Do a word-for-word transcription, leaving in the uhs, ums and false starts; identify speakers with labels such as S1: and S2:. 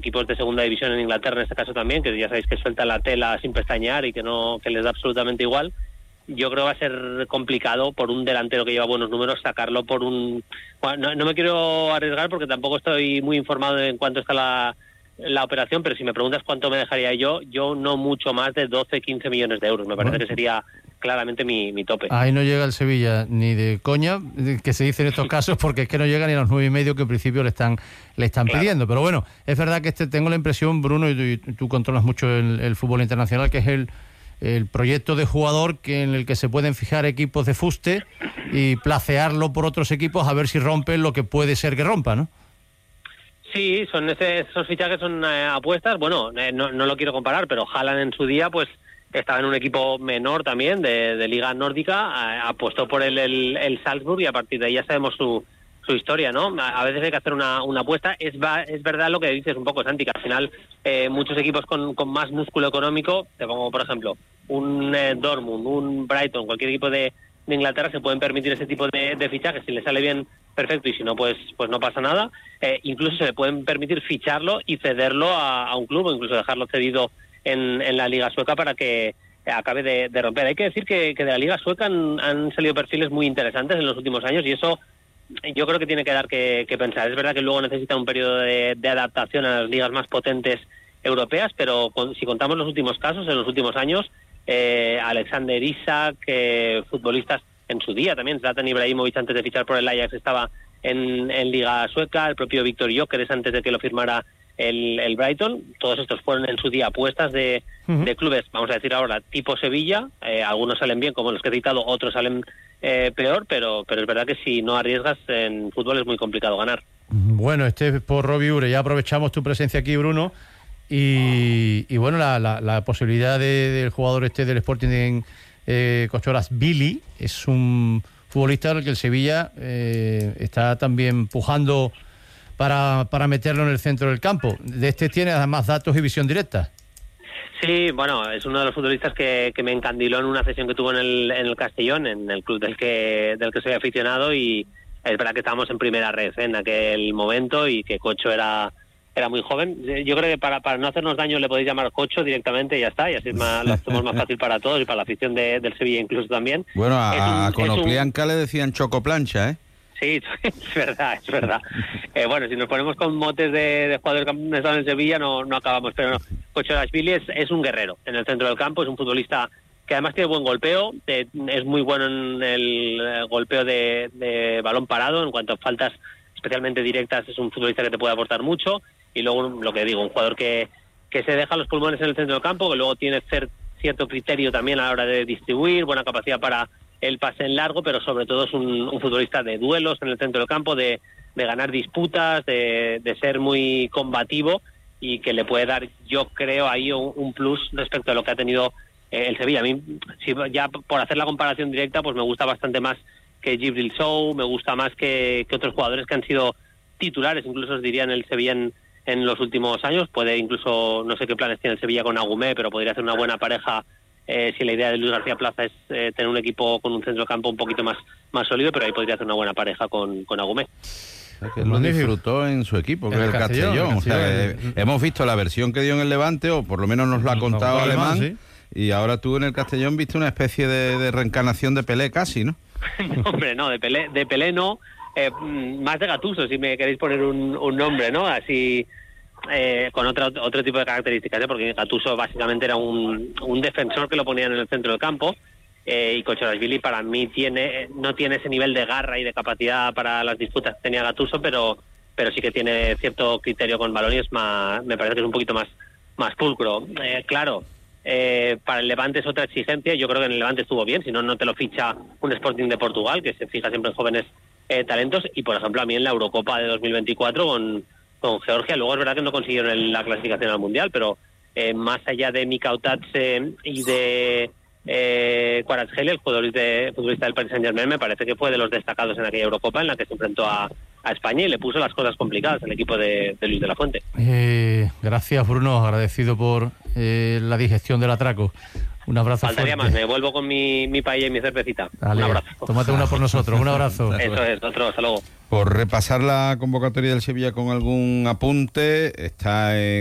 S1: equipos de segunda división en Inglaterra en este caso también, que ya sabéis que sueltan la tela sin pestañear y que no que les da absolutamente igual. Yo creo que va a ser complicado por un delantero que lleva buenos números sacarlo por un... Bueno, no, no me quiero arriesgar porque tampoco estoy muy informado en cuánto está la, la operación, pero si me preguntas cuánto me dejaría yo, yo no mucho más de doce, quince millones de euros. Me parece bueno. que sería claramente mi, mi tope.
S2: Ahí no llega el Sevilla ni de coña, que se dice en estos casos, porque es que no llega ni a los nueve y medio que en principio le están le están claro. pidiendo. Pero bueno, es verdad que este tengo la impresión, Bruno, y tú, y tú controlas mucho el, el fútbol internacional, que es el el proyecto de jugador que en el que se pueden fijar equipos de fuste y placearlo por otros equipos a ver si rompen lo que puede ser que rompa, ¿no?
S1: Sí, son ese, esos fichajes son eh, apuestas. Bueno, eh, no, no lo quiero comparar, pero Haaland en su día pues estaba en un equipo menor también de, de Liga Nórdica, eh, apostó por el, el, el Salzburg y a partir de ahí ya sabemos su su historia, ¿no? A, a veces hay que hacer una, una apuesta. Es, va, es verdad lo que dices un poco, Santi, que al final eh, muchos equipos con, con más músculo económico, te pongo por ejemplo un eh, Dortmund, un Brighton, cualquier equipo de, de Inglaterra se pueden permitir ese tipo de, de fichajes. Si le sale bien, perfecto, y si no, pues pues no pasa nada. Eh, incluso se le pueden permitir ficharlo y cederlo a, a un club, o incluso dejarlo cedido en, en la Liga Sueca para que acabe de, de romper. Hay que decir que, que de la Liga Sueca han, han salido perfiles muy interesantes en los últimos años y eso yo creo que tiene que dar que, que pensar. Es verdad que luego necesita un periodo de, de adaptación a las ligas más potentes europeas, pero con, si contamos los últimos casos, en los últimos años, eh, Alexander Isak, eh, futbolistas en su día también, Zlatan Ibrahimovic antes de fichar por el Ajax estaba en, en Liga Sueca, el propio Víctor Gyökeres antes de que lo firmara el, el Brighton, todos estos fueron en su día apuestas de, uh-huh. de clubes, vamos a decir ahora, tipo Sevilla, eh, algunos salen bien como los que he citado, otros salen eh, peor, pero pero es verdad que si no arriesgas en fútbol es muy complicado ganar.
S2: Bueno, este es por Robbie Ure, ya aprovechamos tu presencia aquí, Bruno, y, y bueno, la, la, la posibilidad de, del jugador este del Sporting de eh, Kochorazvili es un futbolista al que el Sevilla eh, está también pujando para, para meterlo en el centro del campo. De este tiene además datos y visión directa.
S1: Sí, bueno, es uno de los futbolistas que, que me encandiló en una sesión que tuvo en el, en el Castellón, en el club del que del que soy aficionado, y es verdad que estábamos en primera red ¿eh? en aquel momento y que Cocho era era muy joven. Yo creo que para, para no hacernos daño le podéis llamar Cocho directamente y ya está, y así es más, lo hacemos más fácil para todos y para la afición de, del Sevilla incluso también.
S3: Bueno, a, a Konoplyanka un... le decían Chocoplancha, ¿eh?
S1: Sí, es verdad, es verdad. Eh, bueno, si nos ponemos con motes de, de jugadores que han estado en Sevilla no, no acabamos, pero no. Kochorazvili es, es un guerrero en el centro del campo, es un futbolista que además tiene buen golpeo, eh, es muy bueno en el golpeo de, de balón parado, en cuanto a faltas especialmente directas es un futbolista que te puede aportar mucho, y luego lo que digo, un jugador que, que se deja los pulmones en el centro del campo, que luego tiene cer- cierto criterio también a la hora de distribuir, buena capacidad para el pase en largo, pero sobre todo es un, un futbolista de duelos en el centro del campo, de, de ganar disputas, de, de ser muy combativo y que le puede dar, yo creo, ahí un, un plus respecto a lo que ha tenido eh, el Sevilla. A mí, si ya por hacer la comparación directa, pues me gusta bastante más que Djibril Sow, me gusta más que, que otros jugadores que han sido titulares, incluso os diría en el Sevilla en, en los últimos años. Puede incluso, no sé qué planes tiene el Sevilla con Agumé, pero podría hacer una buena pareja eh, si la idea de Luis García Plaza es eh, tener un equipo con un centro de campo un poquito más, más sólido, pero ahí podría hacer una buena pareja con, con Agumé.
S3: Que lo disfrutó en su equipo, que es el Castellón. Castellón. O sea, eh, hemos visto la versión que dio en el Levante, o por lo menos nos lo ha contado no, Alemán, ¿sí? Y ahora tú en el Castellón viste una especie de, de reencarnación de Pelé casi, ¿no?
S1: No, hombre, no, de Pelé, de Pelé no, eh, más de Gattuso, si me queréis poner un, un nombre, ¿no? Así, eh, con otro otro tipo de características, ¿eh? Porque Gattuso básicamente era un, un defensor que lo ponían en el centro del campo, eh, y Kochorazvili para mí tiene no tiene ese nivel de garra y de capacidad para las disputas que tenía Gattuso, pero pero sí que tiene cierto criterio con balón y es más, me parece que es un poquito más, más pulcro. Eh, claro, Eh, para el Levante es otra exigencia. Yo creo que en el Levante estuvo bien, si no, no te lo ficha un Sporting de Portugal, que se fija siempre en jóvenes eh, talentos. Y por ejemplo, a mí en la Eurocopa de dos mil veinticuatro con, con Georgia, luego es verdad que no consiguieron el, la clasificación al Mundial, pero eh, más allá de Mika Otatse y de eh, Kvaratskhelia, el jugador de, futbolista del Paris Saint-Germain, me parece que fue de los destacados en aquella Eurocopa en la que se enfrentó a, a España y le puso las cosas complicadas al equipo de, de Luis de la Fuente.
S2: Eh, gracias, Bruno, agradecido por eh, la digestión del atraco. Un abrazo.
S1: Faltaría
S2: fuerte.
S1: más, me vuelvo con mi, mi paella y mi cervecita.
S2: Dale,
S1: un abrazo.
S2: Tómate una por nosotros, un abrazo.
S1: Eso es, otro, hasta luego.
S3: Por repasar la convocatoria del Sevilla con algún apunte, está en